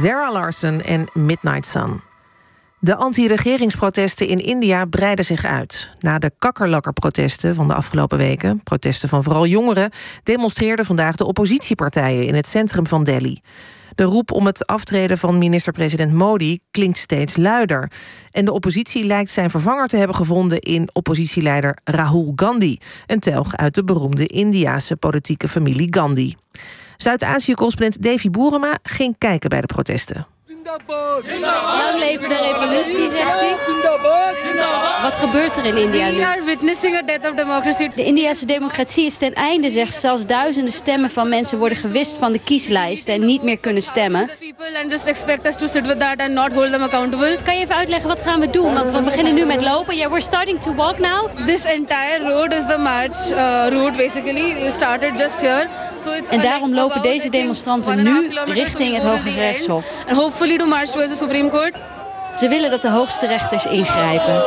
Zara Larsson en Midnight Sun. De anti-regeringsprotesten in India breiden zich uit. Na de kakkerlakkerprotesten van de afgelopen weken, protesten van vooral jongeren, demonstreerden vandaag de oppositiepartijen in het centrum van Delhi. De roep om het aftreden van minister-president Modi klinkt steeds luider. En de oppositie lijkt zijn vervanger te hebben gevonden in oppositieleider Rahul Gandhi, een telg uit de beroemde Indiase politieke familie Gandhi. Zuid-Azië-correspondent Davy Boerema ging kijken bij de protesten. Lang leven de revolutie, zegt hij. Wat gebeurt er in India nu? We are witnessing a death of democracy. De Indiase democratie is ten einde, zegt ze, als duizenden stemmen van mensen worden gewist van de kieslijst en niet meer kunnen stemmen. People and just expect us to sit with that and not hold them accountable. Kan je even uitleggen wat gaan we doen? Want we beginnen nu met lopen. Yeah, we're starting to walk now. This entire road is the march route basically. We started just here. So it's en daarom lopen deze demonstranten nu richting het Hoge Rechtshof. And hopefully to march towards the Supreme Court. Ze willen dat de hoogste rechters ingrijpen.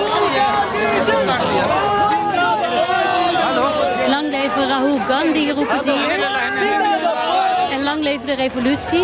Lang leven Rahul Gandhi, roepen ze hier. En lang leven de revolutie.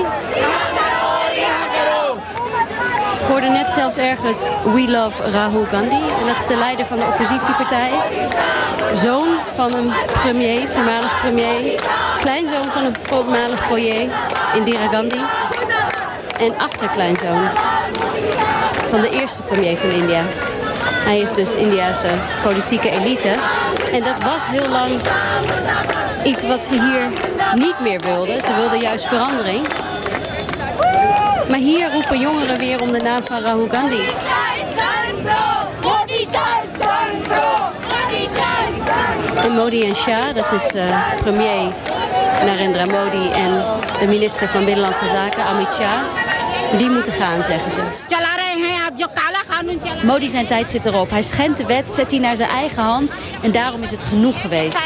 Ik hoorde net zelfs ergens We Love Rahul Gandhi. En dat is de leider van de oppositiepartij. Zoon van een premier, voormalig premier. Kleinzoon van een voormalig premier, Indira Gandhi. En achterkleinzoon van de eerste premier van India. Hij is dus Indiase politieke elite. En dat was heel lang iets wat ze hier niet meer wilden. Ze wilden juist verandering. Maar hier roepen jongeren weer om de naam van Rahul Gandhi. En Modi en Shah, dat is premier Narendra Modi en de minister van Binnenlandse Zaken, Amit Shah, die moeten gaan, zeggen ze. Modi zijn tijd zit erop. Hij schendt de wet, zet die naar zijn eigen hand en daarom is het genoeg geweest.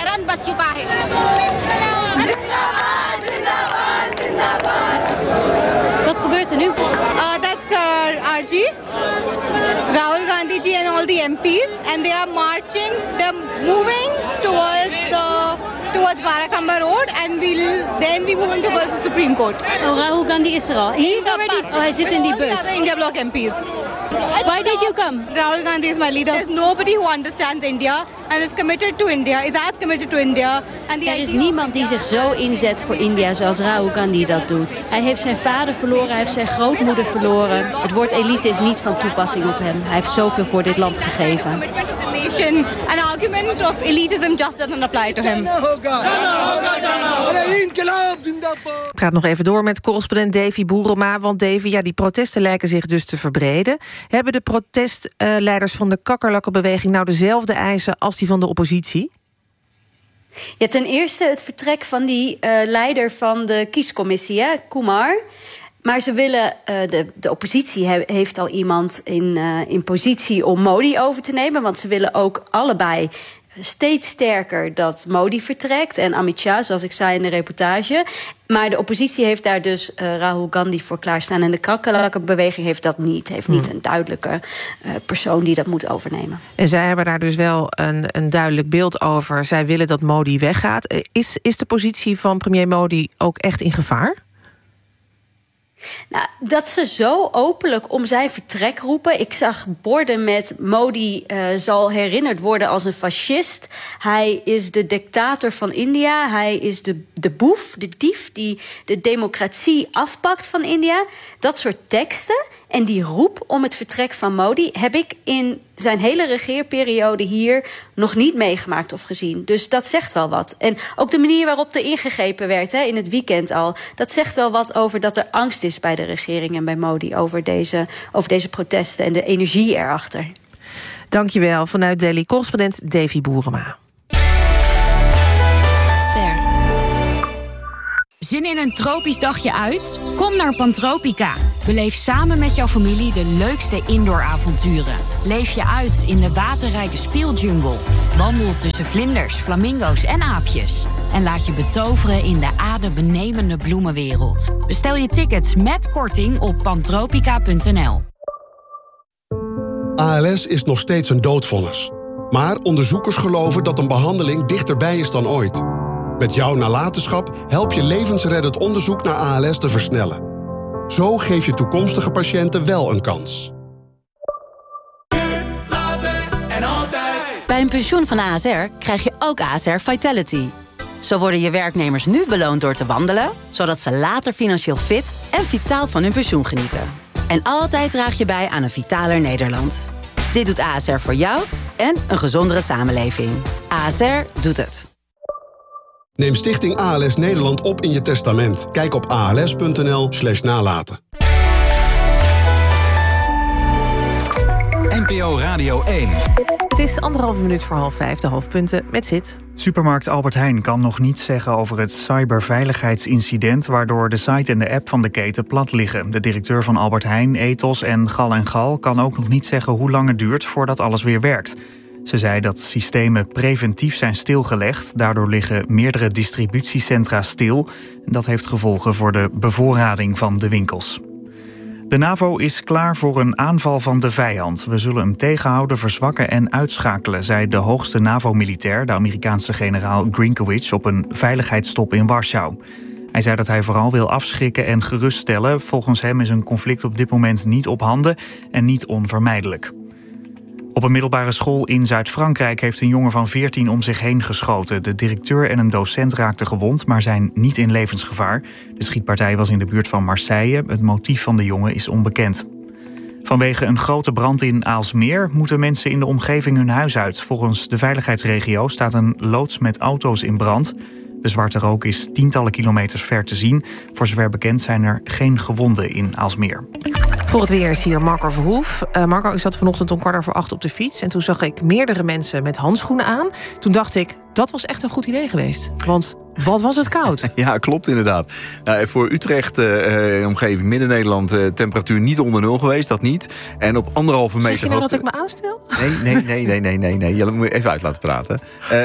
Wat gebeurt er nu? That's RG, Rahul Gandhi ji and all the MPs, and they are marching. They're moving towards Barakamba Road, and then we move towards the Supreme Court. Oh, Rahul Gandhi is er al. He's already. Oh, hij zit in die bus. The India Bloc MPs. Why did you come? Rahul Gandhi is my leader. There's nobody who understands India and is committed to India, is as committed to India. Er is niemand die zich zo inzet voor India zoals Rahul Gandhi dat doet. Hij heeft zijn vader verloren, hij heeft zijn grootmoeder verloren. Het woord elite is niet van toepassing op hem. Hij heeft zoveel voor dit land gegeven. An argument of elitism just doesn't apply to him. Ik ga nog even door met correspondent Davy Boerema. Want Davy, die protesten lijken zich dus te verbreden. Hebben de protestleiders van de kakkerlakkenbeweging nou dezelfde eisen als die van de oppositie? Ja, ten eerste het vertrek van die leider van de kiescommissie, Kumar. Maar ze willen, de oppositie heeft al iemand in positie om Modi over te nemen. Want ze willen ook allebei steeds sterker dat Modi vertrekt. En Amit Shah, zoals ik zei in de reportage. Maar de oppositie heeft daar dus Rahul Gandhi voor klaarstaan. En de kakkerlakkenbeweging heeft dat niet. Heeft niet een duidelijke persoon die dat moet overnemen. En zij hebben daar dus wel een duidelijk beeld over. Zij willen dat Modi weggaat. Is de positie van premier Modi ook echt in gevaar? Nou, dat ze zo openlijk om zijn vertrek roepen. Ik zag borden met Modi zal herinnerd worden als een fascist. Hij is de dictator van India. Hij is de boef, de dief die de democratie afpakt van India. Dat soort teksten en die roep om het vertrek van Modi heb ik in zijn hele regeerperiode hier nog niet meegemaakt of gezien. Dus dat zegt wel wat. En ook de manier waarop er ingegrepen werd in het weekend al, dat zegt wel wat over dat er angst is bij de regering en bij Modi over deze protesten en de energie erachter. Dankjewel. Vanuit Delhi, correspondent Davy Boerema. Zin in een tropisch dagje uit? Kom naar Pantropica. Beleef samen met jouw familie de leukste indooravonturen. Leef je uit in de waterrijke speeljungle. Wandel tussen vlinders, flamingo's en aapjes. En laat je betoveren in de adembenemende bloemenwereld. Bestel je tickets met korting op pantropica.nl. ALS is nog steeds een doodvonnis. Maar onderzoekers geloven dat een behandeling dichterbij is dan ooit. Met jouw nalatenschap help je levensreddend onderzoek naar ALS te versnellen. Zo geef je toekomstige patiënten wel een kans. Bij een pensioen van ASR krijg je ook ASR Vitality. Zo worden je werknemers nu beloond door te wandelen, zodat ze later financieel fit en vitaal van hun pensioen genieten. En altijd draag je bij aan een vitaler Nederland. Dit doet ASR voor jou en een gezondere samenleving. ASR doet het. Neem Stichting ALS Nederland op in je testament. Kijk op als.nl/nalaten. NPO Radio 1. Het is 1,5 minuut voor 4:30, de hoofdpunten met Zit. Supermarkt Albert Heijn kan nog niets zeggen over het cyberveiligheidsincident waardoor de site en de app van de keten plat liggen. De directeur van Albert Heijn, Ethos en Gal kan ook nog niet zeggen hoe lang het duurt voordat alles weer werkt. Ze zei dat systemen preventief zijn stilgelegd. Daardoor liggen meerdere distributiecentra stil. Dat heeft gevolgen voor de bevoorrading van de winkels. De NAVO is klaar voor een aanval van de vijand. We zullen hem tegenhouden, verzwakken en uitschakelen, zei de hoogste NAVO-militair, de Amerikaanse generaal Grinkowitz, op een veiligheidstop in Warschau. Hij zei dat hij vooral wil afschrikken en geruststellen. Volgens hem is een conflict op dit moment niet op handen en niet onvermijdelijk. Op een middelbare school in Zuid-Frankrijk heeft een jongen van 14 om zich heen geschoten. De directeur en een docent raakten gewond, maar zijn niet in levensgevaar. De schietpartij was in de buurt van Marseille. Het motief van de jongen is onbekend. Vanwege een grote brand in Aalsmeer moeten mensen in de omgeving hun huis uit. Volgens de veiligheidsregio staat een loods met auto's in brand. De zwarte rook is tientallen kilometers ver te zien. Voor zover bekend zijn er geen gewonden in Aalsmeer. Voor het weer is hier Marco Verhoef. Marco, ik zat vanochtend om 7:15 op de fiets en toen zag ik meerdere mensen met handschoenen aan. Toen dacht ik, dat was echt een goed idee geweest. Want wat was het koud? Ja, klopt inderdaad. Voor Utrecht, omgeving Midden-Nederland, temperatuur niet onder 0 geweest, dat niet. En op 1,5 meter... Zeg je nou dat ik me aanstel? Nee. Je moet je even uit laten praten.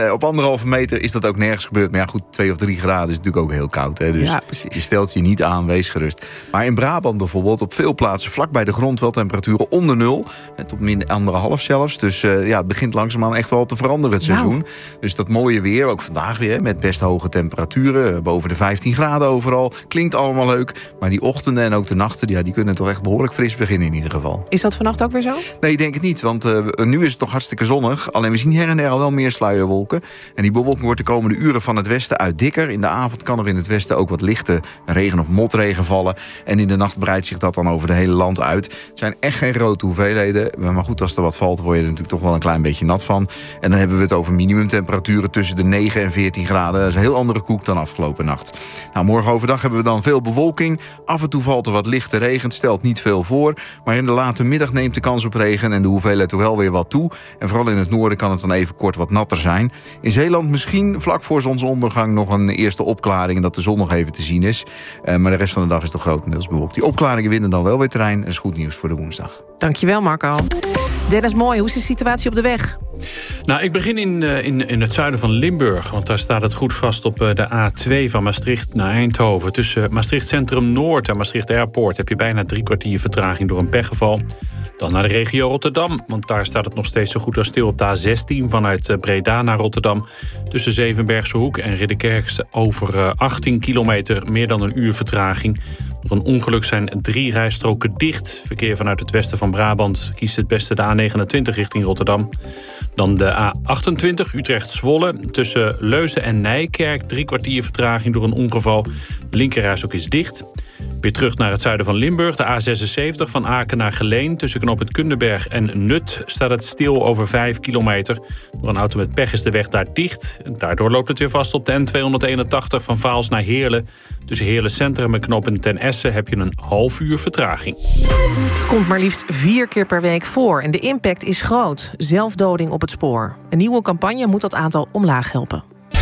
Op 1,5 meter is dat ook nergens gebeurd. Maar ja, goed, 2 of 3 graden is natuurlijk ook heel koud. Hè? Dus ja, precies. Je stelt je niet aan, wees gerust. Maar in Brabant bijvoorbeeld, op veel plaatsen vlak bij de grond wel temperaturen onder 0. Tot min 1,5 zelfs. Dus het begint langzaamaan echt wel te veranderen het seizoen. Nou. Dus dat mooie weer, ook vandaag weer, met best hoge temperaturen, boven de 15 graden overal. Klinkt allemaal leuk, maar die ochtenden en ook de nachten, die kunnen toch echt behoorlijk fris beginnen in ieder geval. Is dat vannacht ook weer zo? Nee, ik denk het niet, want nu is het nog hartstikke zonnig. Alleen we zien her en der al wel meer sluierwolken. En die bewolking wordt de komende uren van het westen uit dikker. In de avond kan er in het westen ook wat lichte regen of motregen vallen. En in de nacht breidt zich dat dan over het hele land uit. Het zijn echt geen grote hoeveelheden. Maar goed, als er wat valt, word je er natuurlijk toch wel een klein beetje nat van. En dan hebben we het over minimumtemperaturen tussen de 9 en 14 graden. Dat is een heel andere koek dan afgelopen nacht. Nou, morgen overdag hebben we dan veel bewolking. Af en toe valt er wat lichte regen. Het stelt niet veel voor. Maar in de late middag neemt de kans op regen en de hoeveelheid toch wel weer wat toe. En vooral in het noorden kan het dan even kort wat natter zijn. In Zeeland misschien vlak voor zonsondergang nog een eerste opklaring en dat de zon nog even te zien is. Maar de rest van de dag is toch grotendeels bewolkt. Die opklaringen winnen dan wel weer terrein. Dat is goed nieuws voor de woensdag. Dankjewel, Marco. Dennis Mooi, hoe is de situatie op de weg? Nou, ik begin in het zuiden van Limburg. Want daar staat het goed vast op de A2 van Maastricht naar Eindhoven. Tussen Maastricht Centrum Noord en Maastricht Airport heb je bijna 3 kwartier vertraging door een pechgeval. Dan naar de regio Rotterdam, want daar staat het nog steeds zo goed als stil op de A16... vanuit Breda naar Rotterdam. Tussen Zevenbergse Hoek en Ridderkerk over 18 kilometer, meer dan een uur vertraging. Door een ongeluk zijn 3 rijstroken dicht. Verkeer vanuit het westen van Brabant kiest het beste de A29 richting Rotterdam. Dan de A28 Utrecht-Zwolle. Tussen Leusden en Nijkerk 3 kwartier vertraging door een ongeval. De linkerrijstrook is dicht. Weer terug naar het zuiden van Limburg. De A76 van Aken naar Geleen. Tussen knooppunt Kundenberg en Nut staat het stil over 5 kilometer. Door een auto met pech is de weg daar dicht. Daardoor loopt het weer vast op de N281 van Vaals naar Heerlen. Tussen Heerlen Centrum en knooppunt Ten Essen heb je een half uur vertraging. Het komt maar liefst 4 keer per week voor en de impact is groot. Zelfdoding op het spoor. Een nieuwe campagne moet dat aantal omlaag helpen.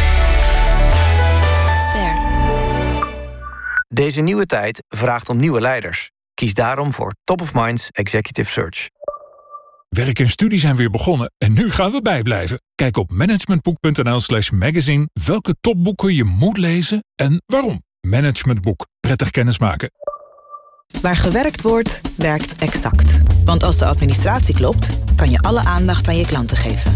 Deze nieuwe tijd vraagt om nieuwe leiders. Kies daarom voor Top of Minds Executive Search. Werk en studie zijn weer begonnen en nu gaan we bijblijven. Kijk op managementboek.nl/magazine welke topboeken je moet lezen en waarom. Managementboek. Prettig kennismaken. Waar gewerkt wordt, werkt Exact. Want als de administratie klopt, kan je alle aandacht aan je klanten geven.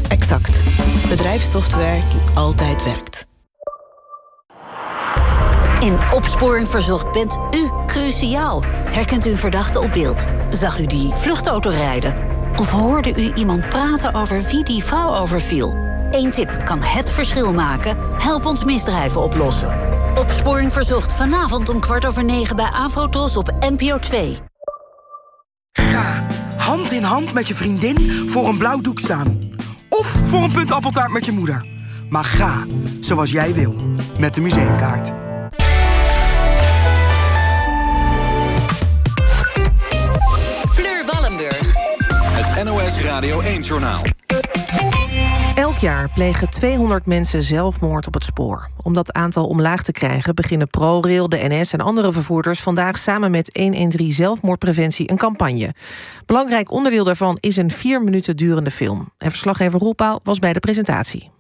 Exact. Bedrijfssoftware die altijd werkt. In Opsporing Verzocht bent u cruciaal. Herkent u een verdachte op beeld? Zag u die vluchtauto rijden? Of hoorde u iemand praten over wie die vrouw overviel? Eén tip kan het verschil maken. Help ons misdrijven oplossen. Opsporing Verzocht vanavond om 9:15 bij Afrotros op NPO 2. Ga hand in hand met je vriendin voor een blauw doek staan. Of voor een puntappeltaart met je moeder. Maar ga zoals jij wil. Met de museumkaart. Fleur Wallenburg. Het NOS Radio 1-journaal. Elk jaar plegen 200 mensen zelfmoord op het spoor. Om dat aantal omlaag te krijgen beginnen ProRail, de NS en andere vervoerders vandaag samen met 113 Zelfmoordpreventie een campagne. Belangrijk onderdeel daarvan is een 4 minuten durende film. En verslaggever Roel Pauw was bij de presentatie.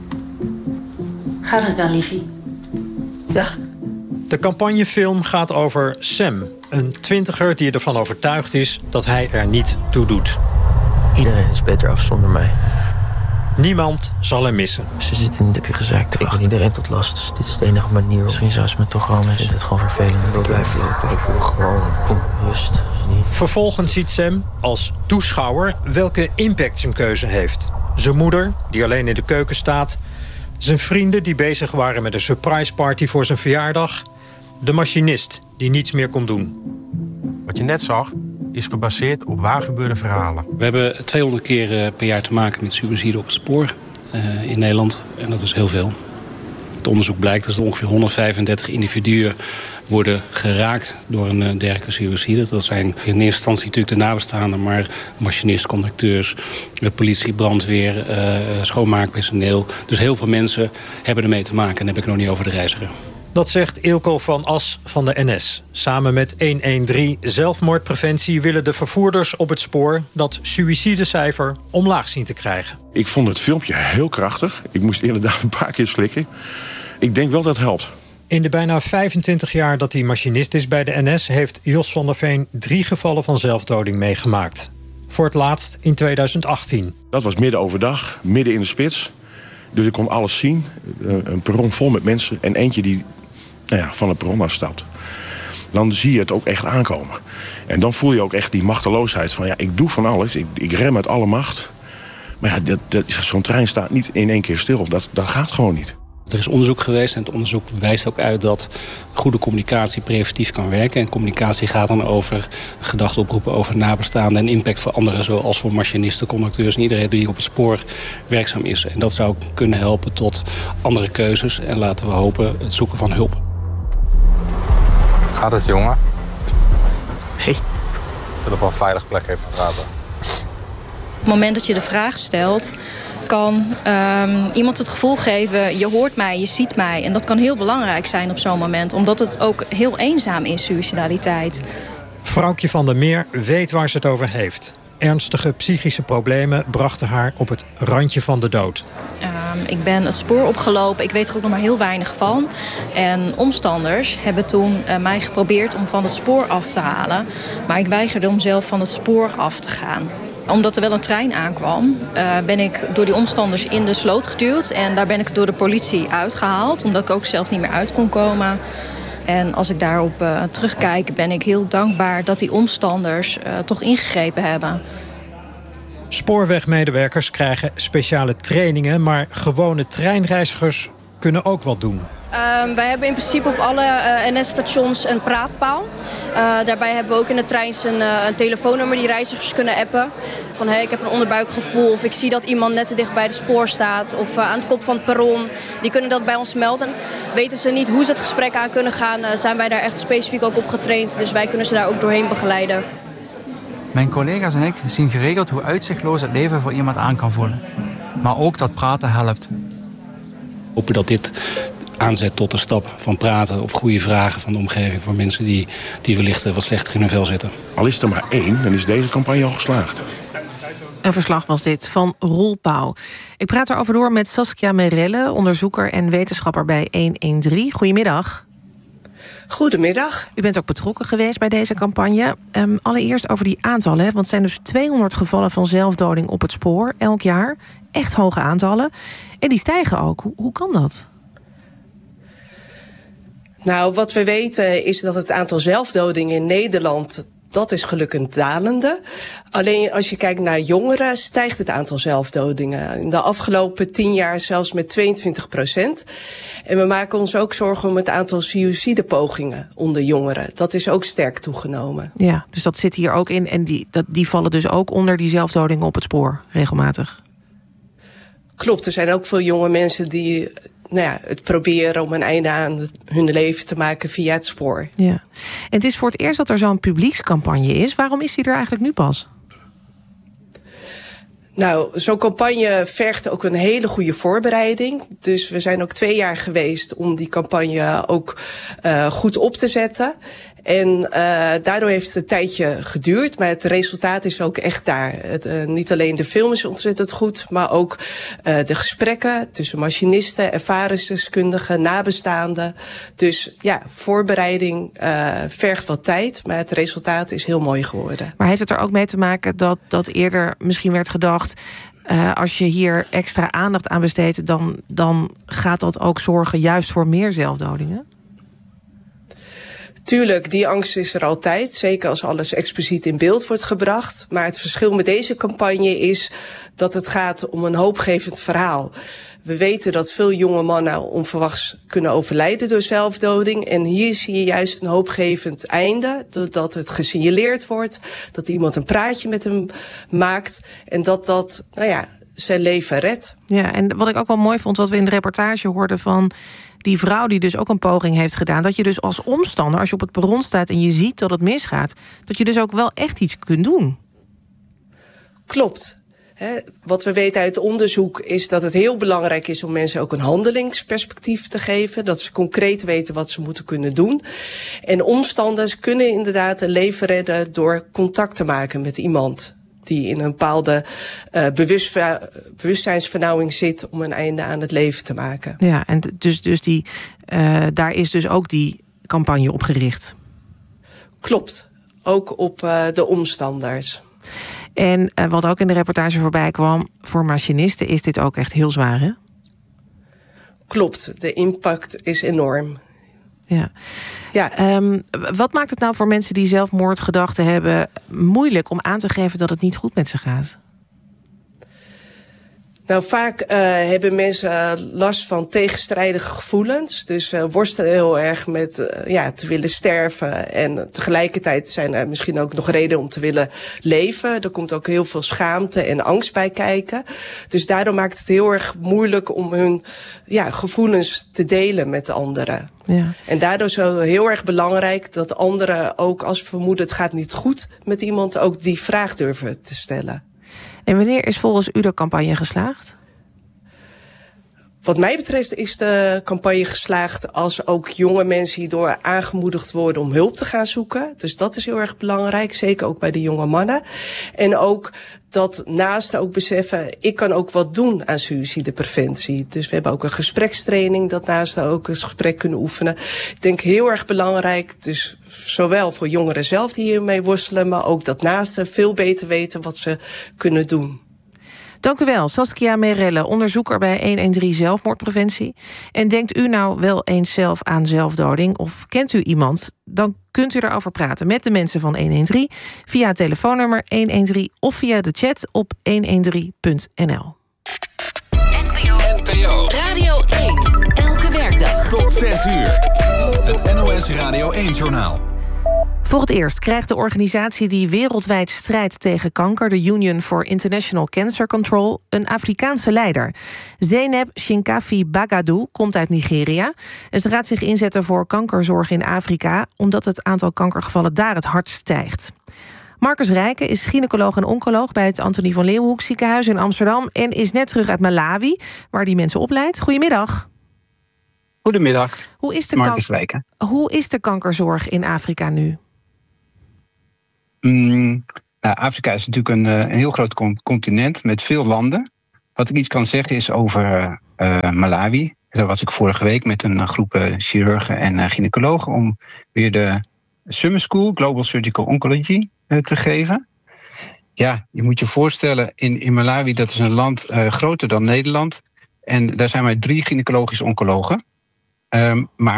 Gaat het wel, liefie? Ja. De campagnefilm gaat over Sam, een 20er die ervan overtuigd is dat hij er niet toe doet. Iedereen is beter af zonder mij. Niemand zal hem missen. Ze zitten niet op je gezeik. Ik ben iedereen tot last, dus dit is de enige manier. Misschien zou ze me toch wel missen. Ik vind het gewoon vervelend. Ik wil blijven lopen. Ik wil gewoon rust. Vervolgens ziet Sam als toeschouwer welke impact zijn keuze heeft. Zijn moeder, die alleen in de keuken staat. Zijn vrienden die bezig waren met een surprise party voor zijn verjaardag. De machinist die niets meer kon doen. Wat je net zag is gebaseerd op waar gebeurde verhalen. We hebben 200 keer per jaar te maken met suïcide op het spoor in Nederland. En dat is heel veel. Het onderzoek blijkt dat er ongeveer 135 individuen worden geraakt door een dergelijke suïcide. Dat zijn in eerste instantie natuurlijk de nabestaanden, maar machinist, conducteurs, politie, brandweer, schoonmaakpersoneel. Dus heel veel mensen hebben ermee te maken. En dan heb ik nog niet over de reiziger. Dat zegt Eelco van As van de NS. Samen met 113 Zelfmoordpreventie willen de vervoerders op het spoor dat suïcidecijfer omlaag zien te krijgen. Ik vond het filmpje heel krachtig. Ik moest inderdaad een paar keer slikken. Ik denk wel dat het helpt. In de bijna 25 jaar dat hij machinist is bij de NS heeft Jos van der Veen 3 gevallen van zelfdoding meegemaakt. Voor het laatst in 2018. Dat was midden overdag, midden in de spits. Dus ik kon alles zien. Een perron vol met mensen en eentje die van het perron afstapt. Dan zie je het ook echt aankomen. En dan voel je ook echt die machteloosheid van ik doe van alles. Ik rem met alle macht. Maar zo'n trein staat niet in één keer stil. Dat gaat gewoon niet. Er is onderzoek geweest en het onderzoek wijst ook uit dat goede communicatie preventief kan werken. En communicatie gaat dan over gedachten oproepen over nabestaanden en impact voor anderen, zoals voor machinisten, conducteurs en iedereen die op het spoor werkzaam is. En dat zou kunnen helpen tot andere keuzes en laten we hopen het zoeken van hulp. Gaat het, jongen? Hey. Zullen we op een veilige plek even praten? Op het moment dat je de vraag stelt, kan iemand het gevoel geven, je hoort mij, je ziet mij. En dat kan heel belangrijk zijn op zo'n moment, omdat het ook heel eenzaam is, suïcidaliteit. Vrouwtje van der Meer weet waar ze het over heeft. Ernstige psychische problemen brachten haar op het randje van de dood. Ik ben het spoor opgelopen, ik weet er ook nog maar heel weinig van. En omstanders hebben toen mij geprobeerd om van het spoor af te halen. Maar ik weigerde om zelf van het spoor af te gaan. Omdat er wel een trein aankwam, ben ik door die omstanders in de sloot geduwd. En daar ben ik door de politie uitgehaald, omdat ik ook zelf niet meer uit kon komen. En als ik daarop terugkijk, ben ik heel dankbaar dat die omstanders toch ingegrepen hebben. Spoorwegmedewerkers krijgen speciale trainingen, maar gewone treinreizigers kunnen ook wat doen. Wij hebben in principe op alle NS-stations een praatpaal. Daarbij hebben we ook in de treins een telefoonnummer die reizigers kunnen appen. Van ik heb een onderbuikgevoel of ik zie dat iemand net te dicht bij de spoor staat of aan de kop van het perron. Die kunnen dat bij ons melden. Weten ze niet hoe ze het gesprek aan kunnen gaan, zijn wij daar echt specifiek ook op getraind. Dus wij kunnen ze daar ook doorheen begeleiden. Mijn collega's en ik zien geregeld hoe uitzichtloos het leven voor iemand aan kan voelen. Maar ook dat praten helpt. We hopen dat dit aanzet tot een stap van praten of goede vragen van de omgeving voor mensen die wellicht wat slechter in hun vel zitten. Al is er maar 1, dan is deze campagne al geslaagd. Een verslag was dit van Roel Pauw. Ik praat erover door met Saskia Merelle, onderzoeker en wetenschapper bij 113. Goedemiddag. Goedemiddag. U bent ook betrokken geweest bij deze campagne. Allereerst over die aantallen, want het zijn dus 200 gevallen van zelfdoding op het spoor elk jaar. Echt hoge aantallen. En die stijgen ook. Hoe kan dat? Nou, wat we weten is dat het aantal zelfdodingen in Nederland, dat is gelukkig dalende. Alleen als je kijkt naar jongeren, stijgt het aantal zelfdodingen. In de afgelopen 10 jaar zelfs met 22%. En we maken ons ook zorgen om het aantal suïcidepogingen onder jongeren. Dat is ook sterk toegenomen. Ja, dus dat zit hier ook in. En die vallen dus ook onder die zelfdodingen op het spoor, regelmatig. Klopt, er zijn ook veel jonge mensen die het proberen om een einde aan hun leven te maken via het spoor. Ja. En het is voor het eerst dat er zo'n publiekscampagne is. Waarom is die er eigenlijk nu pas? Nou, zo'n campagne vergt ook een hele goede voorbereiding. Dus we zijn ook 2 jaar geweest om die campagne ook goed op te zetten. En daardoor heeft het een tijdje geduurd, maar het resultaat is ook echt daar. Niet alleen de film is ontzettend goed, maar ook de gesprekken tussen machinisten, ervaringsdeskundigen, nabestaanden. Dus ja, voorbereiding vergt wat tijd, maar het resultaat is heel mooi geworden. Maar heeft het er ook mee te maken dat eerder misschien werd gedacht, als je hier extra aandacht aan besteedt, dan gaat dat ook zorgen juist voor meer zelfdodingen? Tuurlijk, die angst is er altijd. Zeker als alles expliciet in beeld wordt gebracht. Maar het verschil met deze campagne is dat het gaat om een hoopgevend verhaal. We weten dat veel jonge mannen onverwachts kunnen overlijden door zelfdoding. En hier zie je juist een hoopgevend einde. Doordat het gesignaleerd wordt. Dat iemand een praatje met hem maakt. En dat zijn leven redt. Ja, en wat ik ook wel mooi vond, wat we in de reportage hoorden van die vrouw die dus ook een poging heeft gedaan, dat je dus als omstander, als je op het perron staat en je ziet dat het misgaat, dat je dus ook wel echt iets kunt doen. Klopt. Wat we weten uit onderzoek is dat het heel belangrijk is om mensen ook een handelingsperspectief te geven. Dat ze concreet weten wat ze moeten kunnen doen. En omstanders kunnen inderdaad een leven redden door contact te maken met iemand die in een bepaalde bewustzijnsvernauwing zit om een einde aan het leven te maken. Ja, en dus daar is dus ook die campagne op gericht. Klopt, ook op de omstanders. En wat ook in de reportage voorbij kwam, voor machinisten is dit ook echt heel zwaar, hè? Klopt, de impact is enorm. Ja. Wat maakt het nou voor mensen die zelfmoordgedachten hebben moeilijk om aan te geven dat het niet goed met ze gaat? Nou, vaak hebben mensen last van tegenstrijdige gevoelens. Dus worstelen heel erg met te willen sterven. En tegelijkertijd zijn er misschien ook nog redenen om te willen leven. Er komt ook heel veel schaamte en angst bij kijken. Dus daardoor maakt het heel erg moeilijk om hun gevoelens te delen met anderen. Ja. En daardoor is het heel erg belangrijk dat anderen ook als vermoeden het gaat niet goed met iemand ook die vraag durven te stellen. En wanneer is volgens u de campagne geslaagd? Wat mij betreft is de campagne geslaagd als ook jonge mensen hierdoor aangemoedigd worden om hulp te gaan zoeken. Dus dat is heel erg belangrijk, zeker ook bij de jonge mannen. En ook dat naasten ook beseffen, ik kan ook wat doen aan suïcidepreventie. Dus we hebben ook een gesprekstraining, dat naasten ook een gesprek kunnen oefenen. Ik denk heel erg belangrijk, dus zowel voor jongeren zelf die hiermee worstelen, maar ook dat naasten veel beter weten wat ze kunnen doen. Dank u wel, Saskia Merelle, onderzoeker bij 113 Zelfmoordpreventie. En denkt u nou wel eens zelf aan zelfdoding of kent u iemand? Dan kunt u erover praten met de mensen van 113 via het telefoonnummer 113 of via de chat op 113.nl. NPO Radio 1. Elke werkdag tot 6 uur. Het NOS Radio 1-journaal. Voor het eerst krijgt de organisatie die wereldwijd strijdt tegen kanker, de Union for International Cancer Control, een Afrikaanse leider. Zeynep Shinkafi Bagadu komt uit Nigeria. En ze gaat zich inzetten voor kankerzorg in Afrika, omdat het aantal kankergevallen daar het hardst stijgt. Marcus Rijken is gynaecoloog en oncoloog bij het Antonie van Leeuwenhoek ziekenhuis in Amsterdam en is net terug uit Malawi, waar die mensen opleidt. Goedemiddag. Goedemiddag. Hoe is de kankerzorg in Afrika nu? Afrika is natuurlijk een heel groot continent met veel landen. Wat ik iets kan zeggen is over Malawi. Daar was ik vorige week met een groep chirurgen en gynaecologen om weer de Summer School Global Surgical Oncology te geven. Ja, je moet je voorstellen, in Malawi, dat is een land groter dan Nederland. En daar zijn maar 3 gynaecologische oncologen. Maar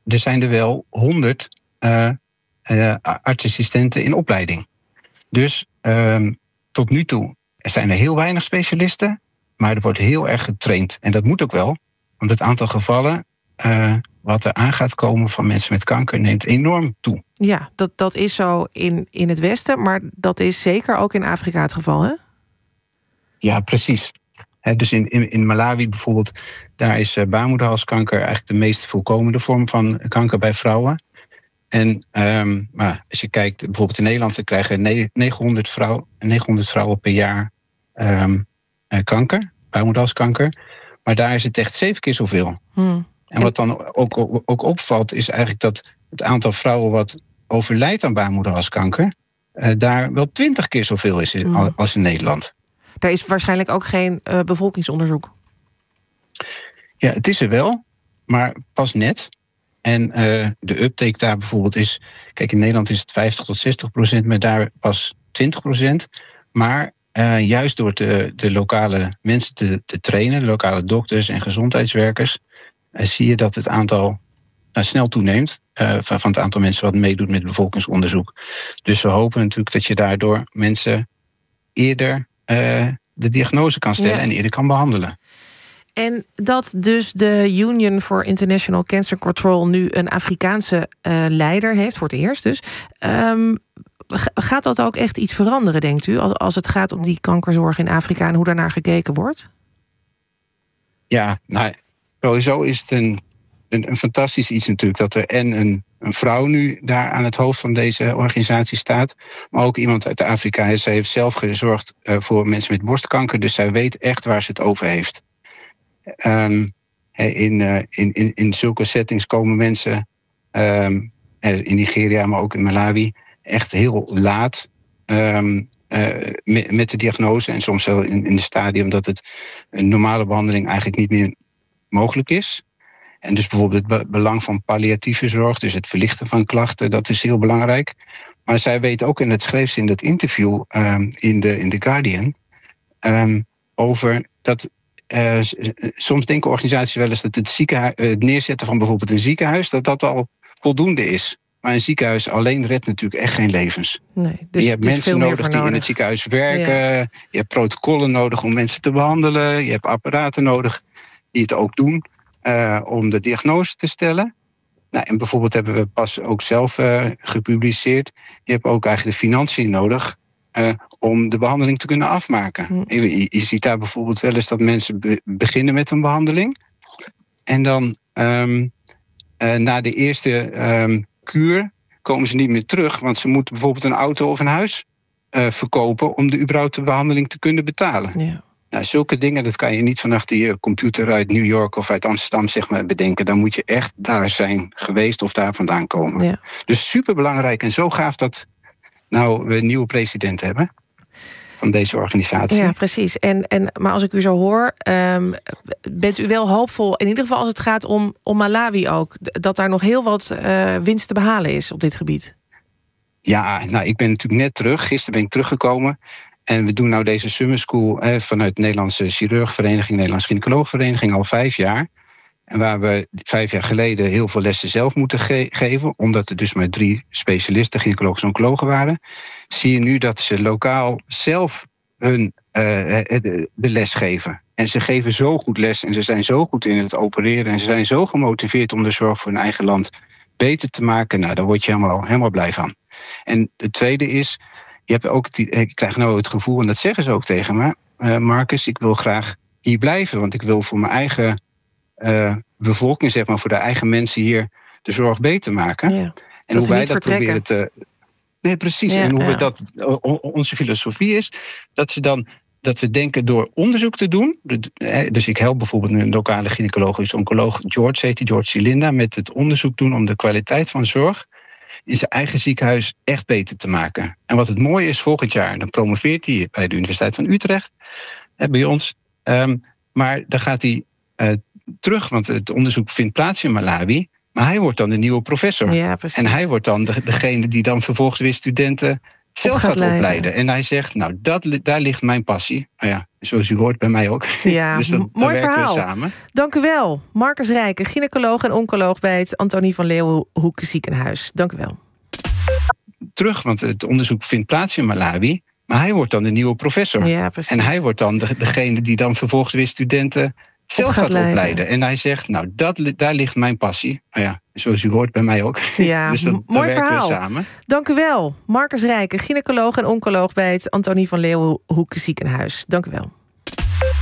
er zijn er wel 100 artsassistenten in opleiding. Dus tot nu toe zijn er heel weinig specialisten, maar er wordt heel erg getraind. En dat moet ook wel, want het aantal gevallen wat er aan gaat komen van mensen met kanker neemt enorm toe. Ja, dat is zo in het Westen, maar dat is zeker ook in Afrika het geval, hè? Ja, precies. Dus in Malawi bijvoorbeeld, daar is baarmoederhalskanker eigenlijk de meest voorkomende vorm van kanker bij vrouwen. En maar als je kijkt, bijvoorbeeld in Nederland, dan krijgen 900 vrouwen per jaar kanker, baarmoederhalskanker. Maar daar is het echt 7 keer zoveel. En wat dan ook opvalt, is eigenlijk dat het aantal vrouwen wat overlijdt aan baarmoederhalskanker daar wel 20 keer zoveel is als in Nederland. Daar is waarschijnlijk ook geen bevolkingsonderzoek. Ja, het is er wel, maar pas net. En de uptake daar bijvoorbeeld is... Kijk, in Nederland is het 50-60%, maar daar pas 20%. Maar juist door de lokale mensen te trainen, de lokale dokters en gezondheidswerkers, zie je dat het aantal snel toeneemt van het aantal mensen wat meedoet met bevolkingsonderzoek. Dus we hopen natuurlijk dat je daardoor mensen eerder de diagnose kan stellen en eerder kan behandelen. En dat dus de Union for International Cancer Control nu een Afrikaanse leider heeft, voor het eerst dus. Gaat dat ook echt iets veranderen, denkt u, als het gaat om die kankerzorg in Afrika en hoe daarnaar gekeken wordt? Ja, nou, sowieso is het een fantastisch iets natuurlijk dat er een vrouw nu daar aan het hoofd van deze organisatie staat, maar ook iemand uit Afrika. Zij heeft zelf gezorgd voor mensen met borstkanker, dus zij weet echt waar ze het over heeft. In zulke settings komen mensen in Nigeria, maar ook in Malawi, echt heel laat met de diagnose. En soms wel in het stadium dat een normale behandeling eigenlijk niet meer mogelijk is. En dus bijvoorbeeld het belang van palliatieve zorg, dus het verlichten van klachten, dat is heel belangrijk. Maar zij weet ook, en dat schreef ze in dat interview in The Guardian, over dat soms denken organisaties wel eens dat het neerzetten van bijvoorbeeld een ziekenhuis, dat al voldoende is. Maar een ziekenhuis alleen redt natuurlijk echt geen levens. Nee, dus je hebt mensen nodig die in het ziekenhuis werken. Ja. Je hebt protocollen nodig om mensen te behandelen. Je hebt apparaten nodig die het ook doen om de diagnose te stellen. Nou, en bijvoorbeeld hebben we pas ook zelf gepubliceerd. Je hebt ook eigenlijk de financiën nodig om de behandeling te kunnen afmaken. Je ziet daar bijvoorbeeld wel eens dat mensen beginnen met een behandeling. En dan na de eerste kuur komen ze niet meer terug, want ze moeten bijvoorbeeld een auto of een huis verkopen om überhaupt de behandeling te kunnen betalen. Ja. Nou, zulke dingen, dat kan je niet van achter je computer uit New York of uit Amsterdam zeg maar bedenken. Dan moet je echt daar zijn geweest of daar vandaan komen. Ja. Dus superbelangrijk en zo gaaf dat we een nieuwe president hebben van deze organisatie. Ja, precies. Maar als ik u zo hoor, bent u wel hoopvol, in ieder geval als het gaat om Malawi ook, dat daar nog heel wat winst te behalen is op dit gebied? Ja, nou, ik ben natuurlijk net terug. Gisteren ben ik teruggekomen. En we doen nou deze summer school vanuit de Nederlandse Chirurgvereniging, Nederlandse Gynaecoloogvereniging al 5 jaar. En waar we 5 jaar geleden heel veel lessen zelf moeten geven, omdat er dus maar 3 specialisten, gynaecologen en oncologen waren, zie je nu dat ze lokaal zelf hun de les geven. En ze geven zo goed les en ze zijn zo goed in het opereren en ze zijn zo gemotiveerd om de zorg voor hun eigen land beter te maken. Nou, daar word je helemaal blij van. En het tweede is, je hebt ook ik krijg nou het gevoel, en dat zeggen ze ook tegen me, Marcus, ik wil graag hier blijven, want ik wil voor mijn eigen bevolking, zeg maar, voor de eigen mensen hier de zorg beter maken. Ja, en hoe wij dat proberen te. Nee, precies. Ja, en hoe we dat. Onze filosofie is dat we denken door onderzoek te doen. Dus ik help bijvoorbeeld een lokale gynaecologisch oncoloog, George Cilinda, met het onderzoek doen om de kwaliteit van zorg in zijn eigen ziekenhuis echt beter te maken. En wat het mooie is, volgend jaar, dan promoveert hij bij de Universiteit van Utrecht, bij ons. Maar dan gaat hij terug, want het onderzoek vindt plaats in Malawi. Maar hij wordt dan de nieuwe professor. Ja, precies. En hij wordt dan degene die dan vervolgens weer studenten zelf gaat opleiden. En hij zegt, nou, daar ligt mijn passie. Nou ja, zoals u hoort bij mij ook. Ja, dus dan mooi werken verhaal. we samen. Dank u wel. Marcus Rijken, gynaecoloog en oncoloog bij het Antonie van Leeuwenhoek ziekenhuis. Dank u wel. Terug, want het onderzoek vindt plaats in Malawi. Maar hij wordt dan de nieuwe professor. Ja, precies. En hij wordt dan degene die dan vervolgens weer studenten zelf gaat opleiden. En hij zegt, nou, daar ligt mijn passie. Nou ja, zoals u hoort bij mij ook. Ja, dus dan mooi werken verhaal. we samen. Dank u wel. Marcus Rijken, gynaecoloog en oncoloog bij het Antonie van Leeuwenhoek ziekenhuis. Dank u wel.